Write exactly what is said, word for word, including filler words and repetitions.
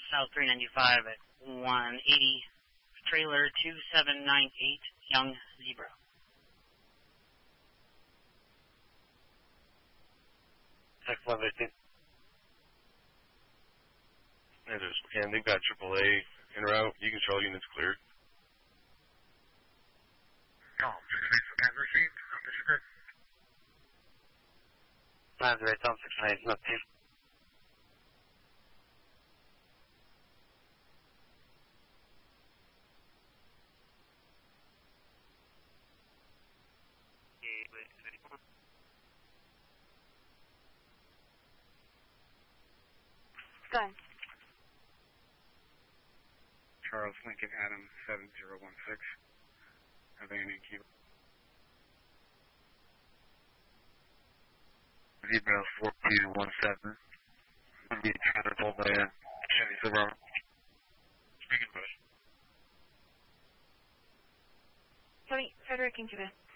South three ninety-five at one eighty, trailer two seven nine eight, Young Zebra. six one fifteen. And there's, and they've got triple A en route. You control units cleared. Tom, six eight, scan received. Disappeared. nine zero eight, Tom, six nine eight, not two. Go ahead. Charles Lincoln Adam seven zero one six. Abandoning Cuba. Zebra four two one seven. Would be controlled by uh, Chevy Silverado. Speaking Bush. Tony, Frederick in Cuba.